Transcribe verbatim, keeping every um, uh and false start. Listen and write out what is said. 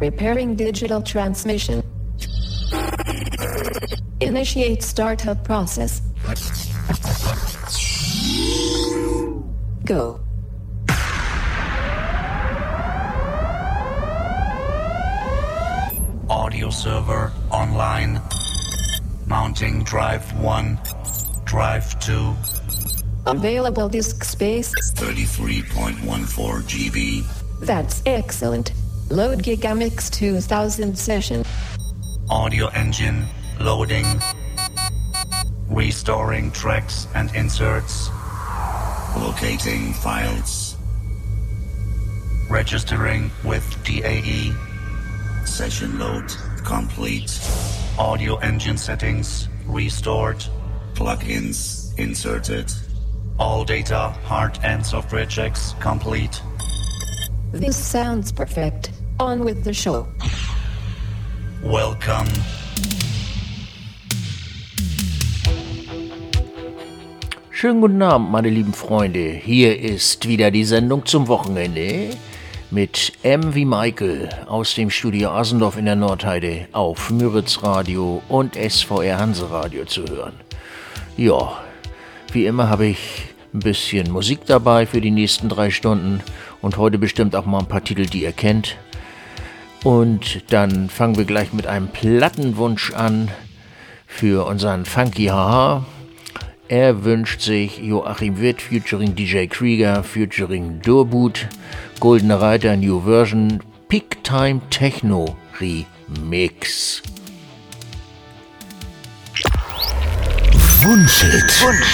Preparing digital transmission. Initiate startup process. Go. Audio server online. Mounting drive one, drive two. Available disk space thirty-three point one four gigabytes. That's excellent. Load Gigamix two thousand session. Audio engine loading. Restoring tracks and inserts. Locating files. Registering with D A E. Session load complete. Audio engine settings restored. Plugins inserted. All data, hard and software checks complete. This sounds perfect. On with the show. Welcome. Schönen guten Abend, meine lieben Freunde. Hier ist wieder die Sendung zum Wochenende mit M wie Michael aus dem Studio Asendorf in der Nordheide auf Müritz Radio und S V R Hanseradio zu hören. Ja, wie immer habe ich ein bisschen Musik dabei für die nächsten drei Stunden und heute bestimmt auch mal ein paar Titel, die ihr kennt. Und dann fangen wir gleich mit einem Plattenwunsch an für unseren Funky Haha. Er wünscht sich Joachim Witt featuring D J Krieger, featuring Durboot, Goldene Reiter New Version, Peak Time Techno Remix. Wunschhit.